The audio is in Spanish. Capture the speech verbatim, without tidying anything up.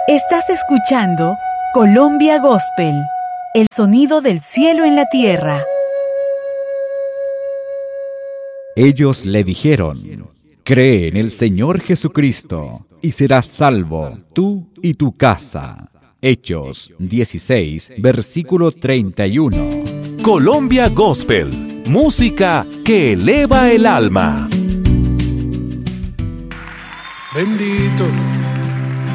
Estás escuchando Colombia Gospel, el sonido del cielo en la tierra. Ellos le dijeron: cree en el Señor Jesucristo y serás salvo, tú y tu casa. Hechos dieciséis, versículo treinta y uno. Colombia Gospel, música que eleva el alma. Bendito